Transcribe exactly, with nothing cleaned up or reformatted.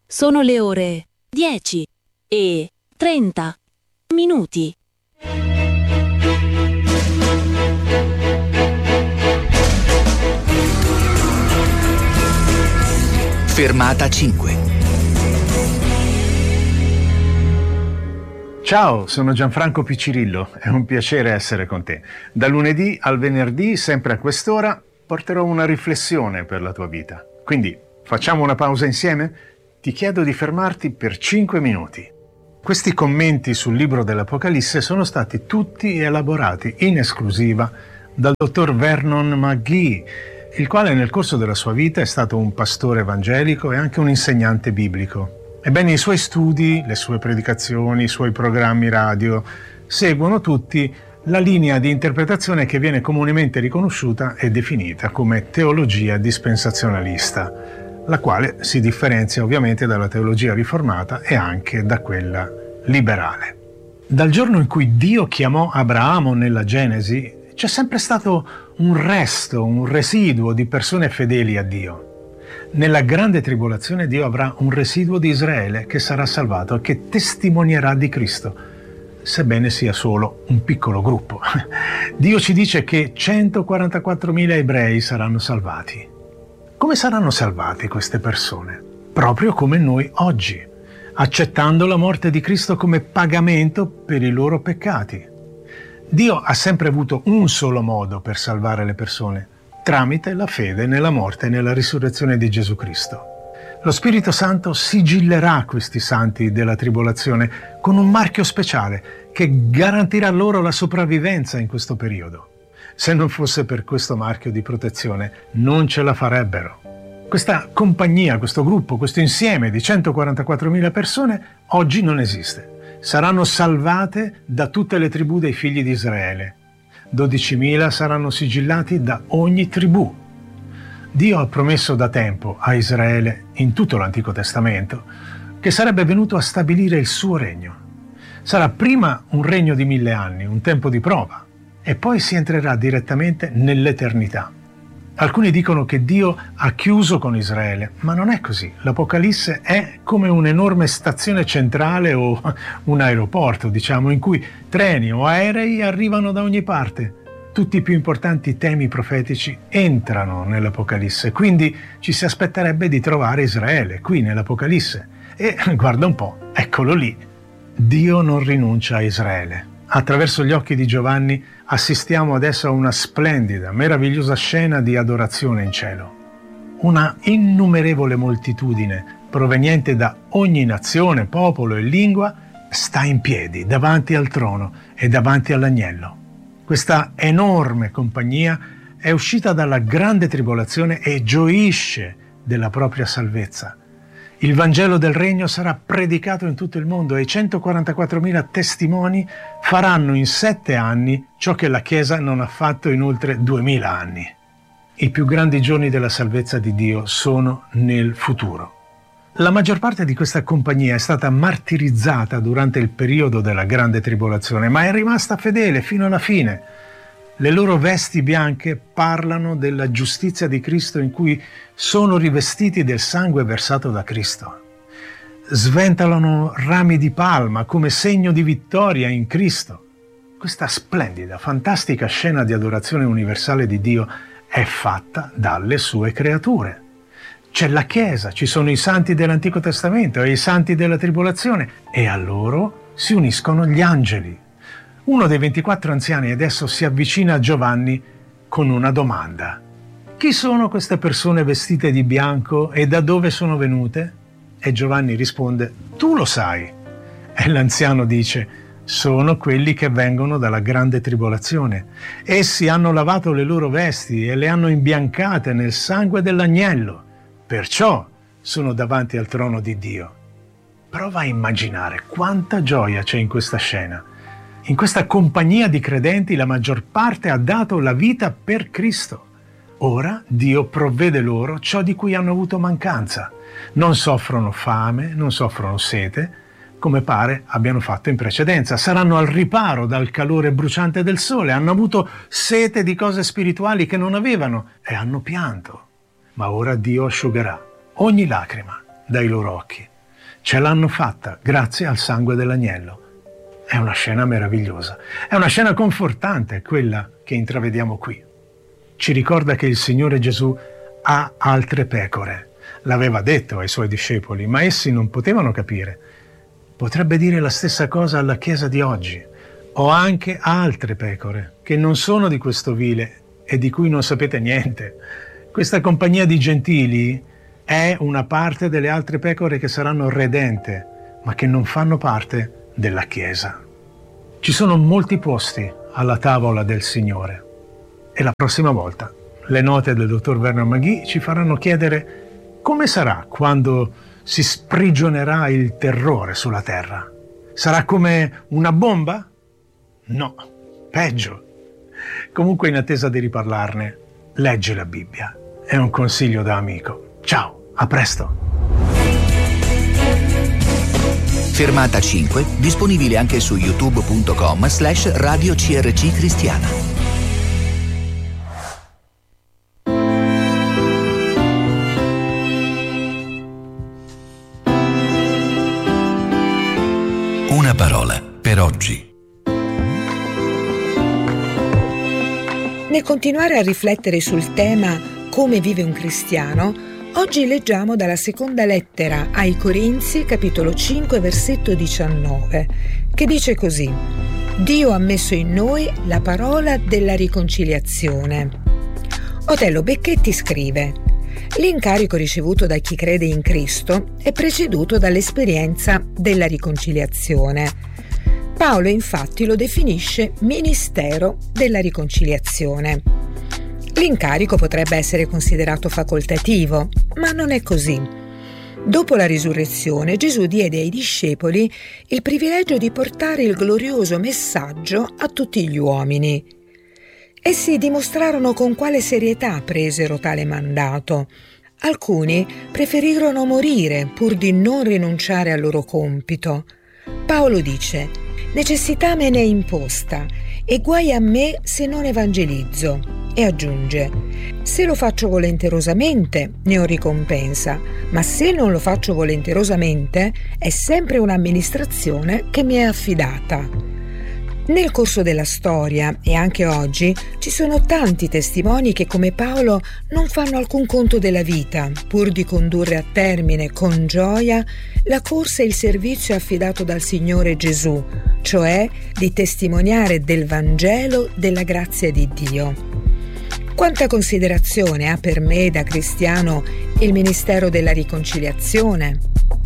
Sono le ore dieci e trenta minuti. Fermata cinque. Ciao, sono Gianfranco Piccirillo, è un piacere essere con te. Da lunedì al venerdì, sempre a quest'ora, porterò una riflessione per la tua vita. Quindi, facciamo una pausa insieme? Ti chiedo di fermarti per cinque minuti. Questi commenti sul libro dell'Apocalisse sono stati tutti elaborati in esclusiva dal dottor Vernon McGee, il quale nel corso della sua vita è stato un pastore evangelico e anche un insegnante biblico. Ebbene, i suoi studi, le sue predicazioni, i suoi programmi radio seguono tutti la linea di interpretazione che viene comunemente riconosciuta e definita come teologia dispensazionalista, la quale si differenzia ovviamente dalla teologia riformata e anche da quella liberale. Dal giorno in cui Dio chiamò Abramo nella Genesi, c'è sempre stato un resto, un residuo di persone fedeli a Dio. Nella grande tribolazione Dio avrà un residuo di Israele che sarà salvato e che testimonierà di Cristo, sebbene sia solo un piccolo gruppo. Dio ci dice che centoquarantaquattromila ebrei saranno salvati. Come saranno salvati queste persone? Proprio come noi oggi, accettando la morte di Cristo come pagamento per i loro peccati. Dio ha sempre avuto un solo modo per salvare le persone, tramite la fede nella morte e nella risurrezione di Gesù Cristo. Lo Spirito Santo sigillerà questi santi della tribolazione con un marchio speciale che garantirà loro la sopravvivenza in questo periodo. Se non fosse per questo marchio di protezione, non ce la farebbero. Questa compagnia, questo gruppo, questo insieme di centoquarantaquattromila persone oggi non esiste. Saranno salvate da tutte le tribù dei figli di Israele. dodicimila saranno sigillati da ogni tribù. Dio ha promesso da tempo a Israele, in tutto l'Antico Testamento, che sarebbe venuto a stabilire il suo regno. Sarà prima un regno di mille anni, un tempo di prova, e poi si entrerà direttamente nell'eternità. Alcuni dicono che Dio ha chiuso con Israele, ma non è così. L'Apocalisse è come un'enorme stazione centrale o un aeroporto, diciamo, in cui treni o aerei arrivano da ogni parte. Tutti i più importanti temi profetici entrano nell'Apocalisse, quindi ci si aspetterebbe di trovare Israele qui nell'Apocalisse. E guarda un po', eccolo lì. Dio non rinuncia a Israele. Attraverso gli occhi di Giovanni assistiamo adesso a una splendida, meravigliosa scena di adorazione in cielo. Una innumerevole moltitudine, proveniente da ogni nazione, popolo e lingua, sta in piedi davanti al trono e davanti all'agnello. Questa enorme compagnia è uscita dalla grande tribolazione e gioisce della propria salvezza. Il Vangelo del Regno sarà predicato in tutto il mondo e i centoquarantaquattromila testimoni faranno in sette anni ciò che la Chiesa non ha fatto in oltre duemila anni. I più grandi giorni della salvezza di Dio sono nel futuro. La maggior parte di questa compagnia è stata martirizzata durante il periodo della grande tribolazione, ma è rimasta fedele fino alla fine. Le loro vesti bianche parlano della giustizia di Cristo in cui sono rivestiti del sangue versato da Cristo. Sventolano rami di palma come segno di vittoria in Cristo. Questa splendida, fantastica scena di adorazione universale di Dio è fatta dalle sue creature. C'è la Chiesa, ci sono i santi dell'Antico Testamento e i santi della tribolazione e a loro si uniscono gli angeli. Uno dei ventiquattro anziani adesso si avvicina a Giovanni con una domanda. Chi sono queste persone vestite di bianco e da dove sono venute? E Giovanni risponde, tu lo sai. E l'anziano dice, sono quelli che vengono dalla grande tribolazione. Essi hanno lavato le loro vesti e le hanno imbiancate nel sangue dell'agnello. Perciò sono davanti al trono di Dio. Prova a immaginare quanta gioia c'è in questa scena. In questa compagnia di credenti la maggior parte ha dato la vita per Cristo. Ora Dio provvede loro ciò di cui hanno avuto mancanza. Non soffrono fame, non soffrono sete, come pare abbiano fatto in precedenza. Saranno al riparo dal calore bruciante del sole, hanno avuto sete di cose spirituali che non avevano e hanno pianto. Ma ora Dio asciugherà ogni lacrima dai loro occhi. Ce l'hanno fatta grazie al sangue dell'agnello. È una scena meravigliosa, è una scena confortante quella che intravediamo qui. Ci ricorda che il Signore Gesù ha altre pecore. L'aveva detto ai suoi discepoli, ma essi non potevano capire. Potrebbe dire la stessa cosa alla Chiesa di oggi. Ho anche altre pecore che non sono di questo vile e di cui non sapete niente. Questa compagnia di gentili è una parte delle altre pecore che saranno redente, ma che non fanno parte della Chiesa. Ci sono molti posti alla tavola del Signore e la prossima volta le note del dottor Werner Magee ci faranno chiedere come sarà quando si sprigionerà il terrore sulla terra. Sarà come una bomba? No, peggio. Comunque, in attesa di riparlarne, leggi la Bibbia. È un consiglio da amico. Ciao, a presto. Fermata cinque, disponibile anche su youtube punto com slash radio C R C Cristiana. Una parola per oggi. Nel continuare a riflettere sul tema come vive un cristiano, oggi leggiamo dalla seconda lettera ai Corinzi, capitolo cinque, versetto diciannove, che dice così: Dio ha messo in noi la parola della riconciliazione. Otello Becchetti scrive: l'incarico ricevuto da chi crede in Cristo è preceduto dall'esperienza della riconciliazione. Paolo infatti lo definisce ministero della riconciliazione. L'incarico potrebbe essere considerato facoltativo, ma non è così. Dopo la risurrezione, Gesù diede ai discepoli il privilegio di portare il glorioso messaggio a tutti gli uomini. Essi dimostrarono con quale serietà presero tale mandato. Alcuni preferirono morire pur di non rinunciare al loro compito. Paolo dice: necessità me ne è imposta e guai a me se non evangelizzo. E aggiunge: se lo faccio volenterosamente ne ho ricompensa, ma se non lo faccio volenterosamente è sempre un'amministrazione che mi è affidata. Nel corso della storia e anche oggi ci sono tanti testimoni che, come Paolo, non fanno alcun conto della vita pur di condurre a termine con gioia la corsa e il servizio affidato dal Signore Gesù, cioè di testimoniare del Vangelo della grazia di Dio. Quanta considerazione ha per me da cristiano il ministero della riconciliazione?